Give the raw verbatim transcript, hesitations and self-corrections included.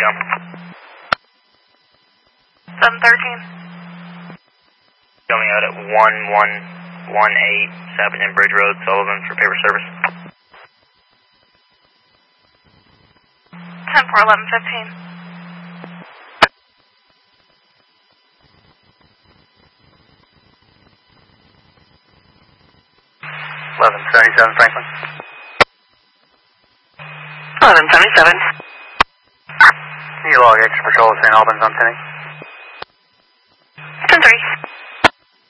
go. seven thirteen. Coming out at one one one eight Sappington Bridge Road, Sullivan for paper service. ten four eleven fifteen. eleven seventy-seven Franklin. eleven seventy-seven. Can you log extra patrol at Saint Albans on ten eight?